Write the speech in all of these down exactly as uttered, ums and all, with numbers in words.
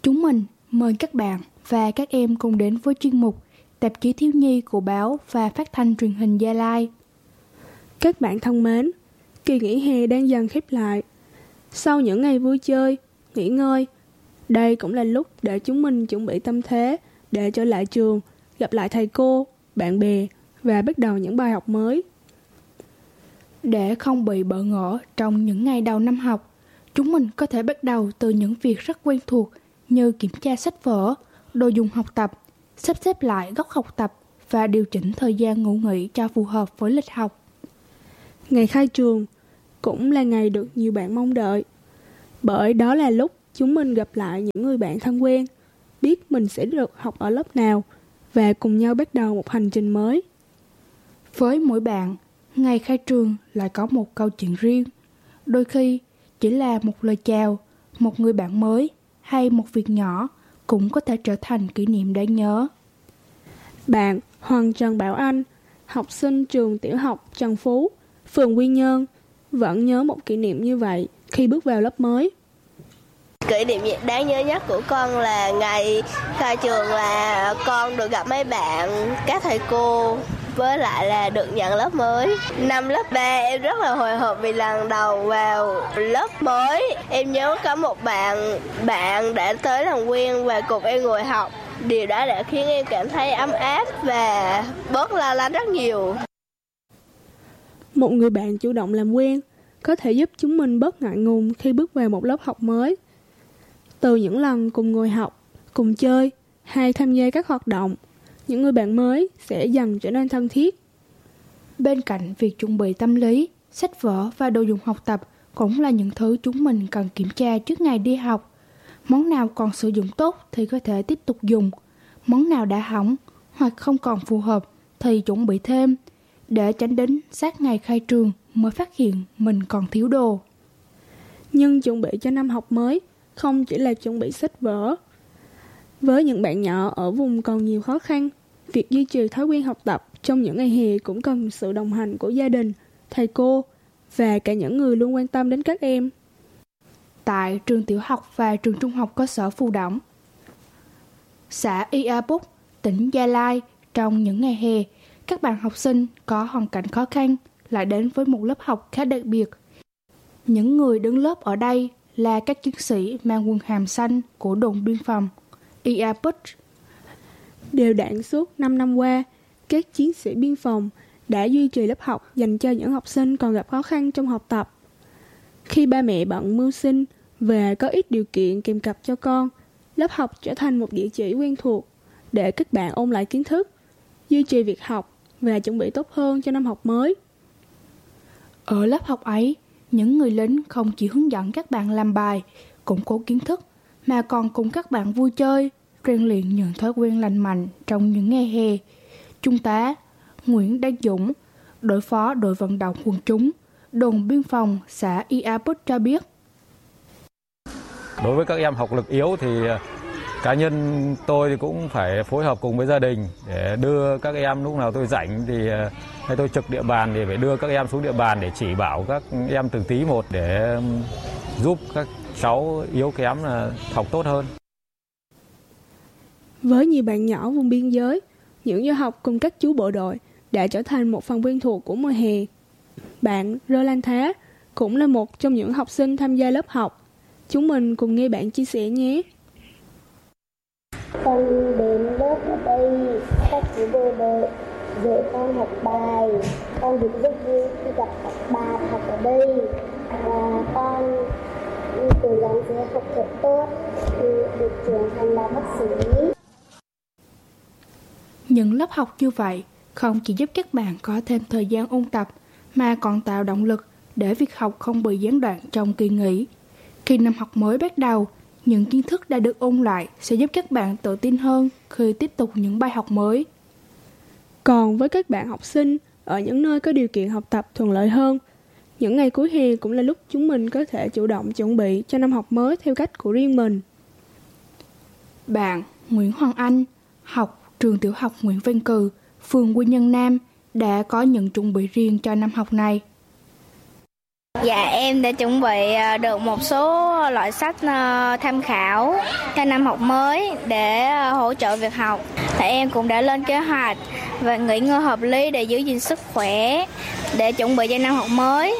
Chúng mình mời các bạn và các em cùng đến với chuyên mục Tạp chí Thiếu nhi của báo và phát thanh truyền hình Gia Lai. Các bạn thân mến, kỳ nghỉ hè đang dần khép lại. Sau những ngày vui chơi, nghỉ ngơi, đây cũng là lúc để chúng mình chuẩn bị tâm thế để trở lại trường, gặp lại thầy cô, bạn bè và bắt đầu những bài học mới. Để không bị bỡ ngỡ trong những ngày đầu năm học, chúng mình có thể bắt đầu từ những việc rất quen thuộc như kiểm tra sách vở, đồ dùng học tập, sắp xếp lại góc học tập và điều chỉnh thời gian ngủ nghỉ cho phù hợp với lịch học. Ngày khai trường cũng là ngày được nhiều bạn mong đợi, bởi đó là lúc chúng mình gặp lại những người bạn thân quen, biết mình sẽ được học ở lớp nào và cùng nhau bắt đầu một hành trình mới. Với mỗi bạn, ngày khai trường lại có một câu chuyện riêng. Đôi khi chỉ là một lời chào, một người bạn mới hay một việc nhỏ cũng có thể trở thành kỷ niệm đáng nhớ. Bạn Hoàng Trần Bảo Anh, học sinh trường tiểu học Trần Phú, phường Quy Nhơn, vẫn nhớ một kỷ niệm như vậy khi bước vào lớp mới. Kỷ niệm đáng nhớ nhất của con là ngày khai trường là con được gặp mấy bạn, các thầy cô, với lại là được nhận lớp mới. Năm lớp ba em rất là hồi hộp vì lần đầu vào lớp mới. Em nhớ có một bạn bạn đã tới làm quen và cùng em ngồi học. Điều đó đã khiến em cảm thấy ấm áp và bớt lo lắng rất nhiều. Một người bạn chủ động làm quen có thể giúp chúng mình bớt ngại ngùng khi bước vào một lớp học mới. Từ những lần cùng ngồi học, cùng chơi hay tham gia các hoạt động, những người bạn mới sẽ dần trở nên thân thiết. Bên cạnh việc chuẩn bị tâm lý, sách vở và đồ dùng học tập cũng là những thứ chúng mình cần kiểm tra trước ngày đi học. Món nào còn sử dụng tốt thì có thể tiếp tục dùng. Món nào đã hỏng hoặc không còn phù hợp thì chuẩn bị thêm, để tránh đến sát ngày khai trường mới phát hiện mình còn thiếu đồ. Nhưng chuẩn bị cho năm học mới không chỉ là chuẩn bị sách vở. Với những bạn nhỏ ở vùng còn nhiều khó khăn, việc duy trì thói quen học tập trong những ngày hè cũng cần sự đồng hành của gia đình, thầy cô và cả những người luôn quan tâm đến các em. Tại trường tiểu học và trường trung học cơ sở Phù Đổng, xã Ia Búc, tỉnh Gia Lai, trong những ngày hè, các bạn học sinh có hoàn cảnh khó khăn lại đến với một lớp học khá đặc biệt. Những người đứng lớp ở đây là các chiến sĩ mang quân hàm xanh của đồn biên phòng Ia Búc. Đều đặn suốt năm năm qua, các chiến sĩ biên phòng đã duy trì lớp học dành cho những học sinh còn gặp khó khăn trong học tập. Khi ba mẹ bận mưu sinh và có ít điều kiện kèm cặp cho con, lớp học trở thành một địa chỉ quen thuộc để các bạn ôn lại kiến thức, duy trì việc học và chuẩn bị tốt hơn cho năm học mới. Ở lớp học ấy, những người lính không chỉ hướng dẫn các bạn làm bài, củng cố kiến thức, mà còn cùng các bạn vui chơi, rèn luyện những thói quen lành mạnh trong những ngày hè. Trung tá Nguyễn Đăng Dũng, đội phó đội vận động quần chúng, đồn biên phòng xã Ia Bút cho biết. Đối với các em học lực yếu thì cá nhân tôi thì cũng phải phối hợp cùng với gia đình để đưa các em, lúc nào tôi rảnh thì hay tôi trực địa bàn thì phải đưa các em xuống địa bàn để chỉ bảo các em từng tí một để giúp các cháu yếu kém là học tốt hơn. Với nhiều bạn nhỏ vùng biên giới, những giờ học cùng các chú bộ đội đã trở thành một phần quen thuộc của mùa hè. Bạn Rơ Lan Thá cũng là một trong những học sinh tham gia lớp học. Chúng mình cùng nghe bạn chia sẻ nhé. Con đến lớp ở đây, các chú bộ đội dạy con học bài. Con được rất vui khi gặp các bạn học ở đây. Và con cố gắng sẽ học thật tốt, được trưởng thành là bác sĩ. Những lớp học như vậy không chỉ giúp các bạn có thêm thời gian ôn tập, mà còn tạo động lực để việc học không bị gián đoạn trong kỳ nghỉ. Khi năm học mới bắt đầu, những kiến thức đã được ôn lại sẽ giúp các bạn tự tin hơn khi tiếp tục những bài học mới. Còn với các bạn học sinh ở những nơi có điều kiện học tập thuận lợi hơn, những ngày cuối hè cũng là lúc chúng mình có thể chủ động chuẩn bị cho năm học mới theo cách của riêng mình. Bạn Nguyễn Hoàng Anh, học trường tiểu học Nguyễn Văn Cừ, phường Quy Nhơn Nam, đã có những chuẩn bị riêng cho năm học này. Dạ, em đã chuẩn bị được một số loại sách tham khảo cho năm học mới để hỗ trợ việc học. Thì em cũng đã lên kế hoạch và nghỉ ngơi hợp lý để giữ gìn sức khỏe, để chuẩn bị cho năm học mới.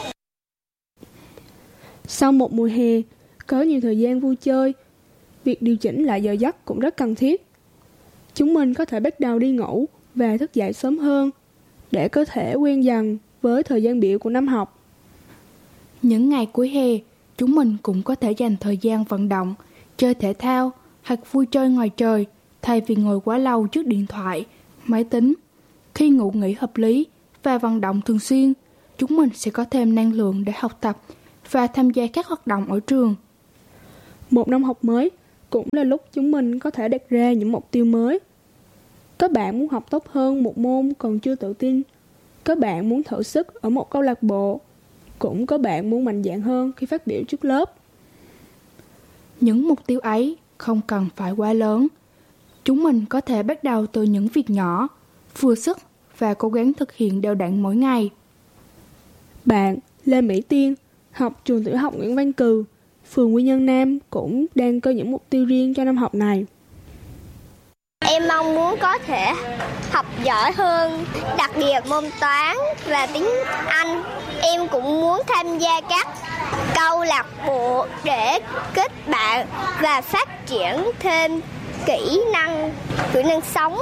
Sau một mùa hè, có nhiều thời gian vui chơi, việc điều chỉnh lại giờ giấc cũng rất cần thiết. Chúng mình có thể bắt đầu đi ngủ và thức dậy sớm hơn để có thể quen dần với thời gian biểu của năm học. Những ngày cuối hè, chúng mình cũng có thể dành thời gian vận động, chơi thể thao hoặc vui chơi ngoài trời thay vì ngồi quá lâu trước điện thoại, máy tính. Khi ngủ nghỉ hợp lý và vận động thường xuyên, chúng mình sẽ có thêm năng lượng để học tập và tham gia các hoạt động ở trường. Một năm học mới cũng là lúc chúng mình có thể đặt ra những mục tiêu mới. Các bạn muốn học tốt hơn một môn còn chưa tự tin. Các bạn muốn thử sức ở một câu lạc bộ. Cũng có bạn muốn mạnh dạn hơn khi phát biểu trước lớp. Những mục tiêu ấy không cần phải quá lớn. Chúng mình có thể bắt đầu từ những việc nhỏ, vừa sức và cố gắng thực hiện đều đặn mỗi ngày. Bạn Lê Mỹ Tiên, học trường tiểu học Nguyễn Văn Cừ, phường Quy Nhơn Nam cũng đang có những mục tiêu riêng cho năm học này. Em mong muốn có thể học giỏi hơn, đặc biệt môn toán và tiếng Anh. Em cũng muốn tham gia các câu lạc bộ để kết bạn và phát triển thêm kỹ năng, kỹ năng sống.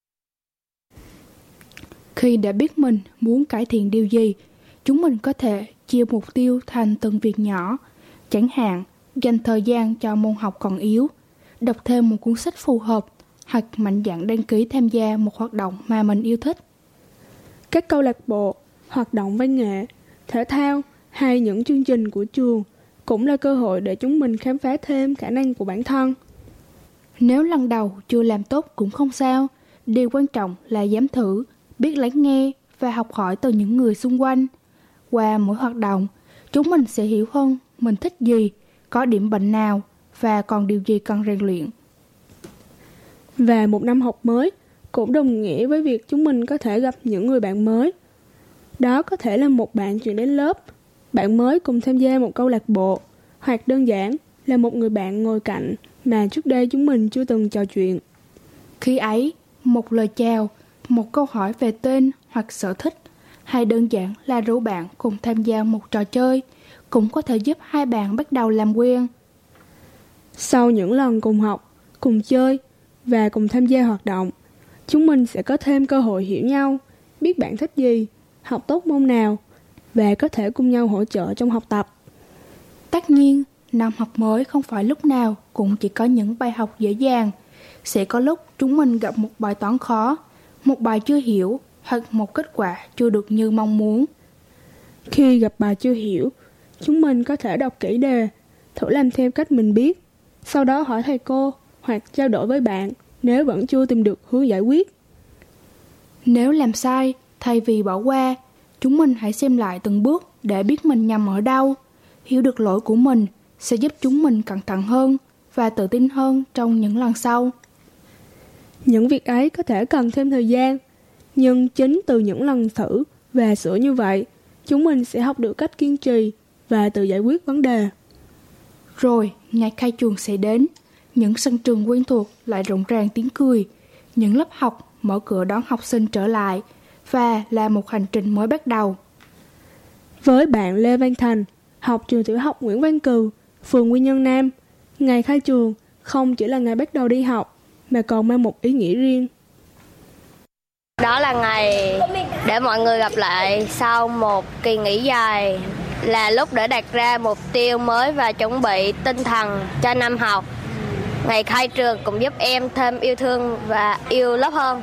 Khi đã biết mình muốn cải thiện điều gì, chúng mình có thể chia mục tiêu thành từng việc nhỏ. Chẳng hạn, dành thời gian cho môn học còn yếu, đọc thêm một cuốn sách phù hợp, hoặc mạnh dạn đăng ký tham gia một hoạt động mà mình yêu thích. Các câu lạc bộ, hoạt động văn nghệ, thể thao hay những chương trình của trường cũng là cơ hội để chúng mình khám phá thêm khả năng của bản thân. Nếu lần đầu chưa làm tốt cũng không sao, điều quan trọng là dám thử, biết lắng nghe và học hỏi từ những người xung quanh. Qua mỗi hoạt động, chúng mình sẽ hiểu hơn mình thích gì, có điểm bệnh nào và còn điều gì cần rèn luyện. Và một năm học mới cũng đồng nghĩa với việc chúng mình có thể gặp những người bạn mới. Đó có thể là một bạn chuyển đến lớp, bạn mới cùng tham gia một câu lạc bộ, hoặc đơn giản là một người bạn ngồi cạnh mà trước đây chúng mình chưa từng trò chuyện. Khi ấy, một lời chào, một câu hỏi về tên hoặc sở thích, hay đơn giản là rủ bạn cùng tham gia một trò chơi, cũng có thể giúp hai bạn bắt đầu làm quen. Sau những lần cùng học, cùng chơi và cùng tham gia hoạt động, chúng mình sẽ có thêm cơ hội hiểu nhau, biết bạn thích gì, học tốt môn nào và có thể cùng nhau hỗ trợ trong học tập. Tất nhiên, năm học mới không phải lúc nào cũng chỉ có những bài học dễ dàng. Sẽ có lúc chúng mình gặp một bài toán khó, một bài chưa hiểu hoặc một kết quả chưa được như mong muốn. Khi gặp bài chưa hiểu, chúng mình có thể đọc kỹ đề, thử làm theo cách mình biết, sau đó hỏi thầy cô hoặc trao đổi với bạn nếu vẫn chưa tìm được hướng giải quyết. Nếu làm sai, thay vì bỏ qua, chúng mình hãy xem lại từng bước để biết mình nhầm ở đâu. Hiểu được lỗi của mình sẽ giúp chúng mình cẩn thận hơn và tự tin hơn trong những lần sau. Những việc ấy có thể cần thêm thời gian, nhưng chính từ những lần thử và sửa như vậy, chúng mình sẽ học được cách kiên trì và tự giải quyết vấn đề. Rồi, ngày khai trường sẽ đến, những sân trường quen thuộc lại rộn ràng tiếng cười, những lớp học mở cửa đón học sinh trở lại và là một hành trình mới bắt đầu. Với bạn Lê Văn Thành, học trường tiểu học Nguyễn Văn Cừ, phường Quy Nhơn Nam, ngày khai trường không chỉ là ngày bắt đầu đi học mà còn mang một ý nghĩa riêng. Đó là ngày để mọi người gặp lại sau một kỳ nghỉ dài, là lúc để đặt ra mục tiêu mới và chuẩn bị tinh thần cho năm học. Ngày khai trường cũng giúp em thêm yêu thương và yêu lớp hơn.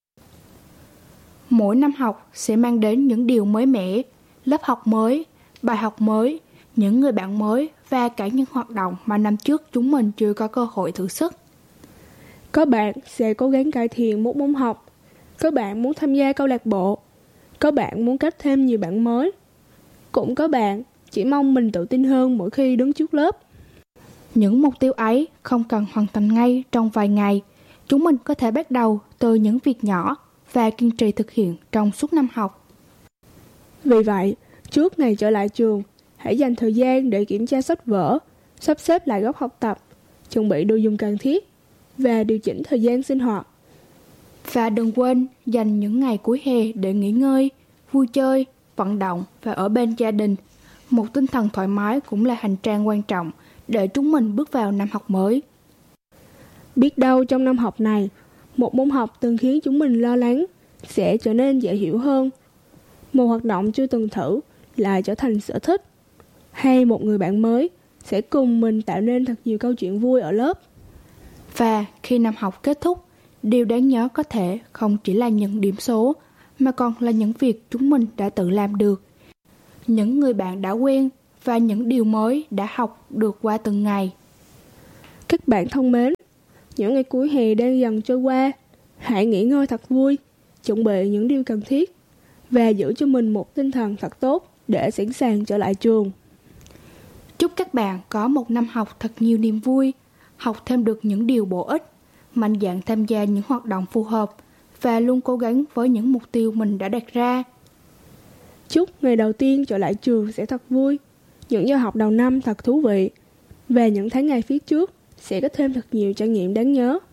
Mỗi năm học sẽ mang đến những điều mới mẻ, lớp học mới, bài học mới, những người bạn mới và cả những hoạt động mà năm trước chúng mình chưa có cơ hội thử sức. Có bạn sẽ cố gắng cải thiện một môn học, có bạn muốn tham gia câu lạc bộ, có bạn muốn kết thêm nhiều bạn mới, cũng có bạn chỉ mong mình tự tin hơn mỗi khi đứng trước lớp. Những mục tiêu ấy không cần hoàn thành ngay trong vài ngày. Chúng mình có thể bắt đầu từ những việc nhỏ và kiên trì thực hiện trong suốt năm học. Vì vậy, trước ngày trở lại trường, hãy dành thời gian để kiểm tra sách vở, sắp xếp lại góc học tập, chuẩn bị đồ dùng cần thiết và điều chỉnh thời gian sinh hoạt. Và đừng quên dành những ngày cuối hè để nghỉ ngơi, vui chơi, vận động và ở bên gia đình. Một tinh thần thoải mái cũng là hành trang quan trọng để chúng mình bước vào năm học mới. Biết đâu trong năm học này, một môn học từng khiến chúng mình lo lắng sẽ trở nên dễ hiểu hơn. Một hoạt động chưa từng thử lại trở thành sở thích. Hay một người bạn mới sẽ cùng mình tạo nên thật nhiều câu chuyện vui ở lớp. Và khi năm học kết thúc, điều đáng nhớ có thể không chỉ là những điểm số, mà còn là những việc chúng mình đã tự làm được. Những người bạn đã quen và những điều mới đã học được qua từng ngày. Các bạn thân mến, những ngày cuối hè đang dần trôi qua. Hãy nghỉ ngơi thật vui, chuẩn bị những điều cần thiết và giữ cho mình một tinh thần thật tốt để sẵn sàng trở lại trường. Chúc các bạn có một năm học thật nhiều niềm vui, học thêm được những điều bổ ích, mạnh dạn tham gia những hoạt động phù hợp và luôn cố gắng với những mục tiêu mình đã đặt ra. Chúc ngày đầu tiên trở lại trường sẽ thật vui, những giờ học đầu năm thật thú vị và những tháng ngày phía trước sẽ có thêm thật nhiều trải nghiệm đáng nhớ.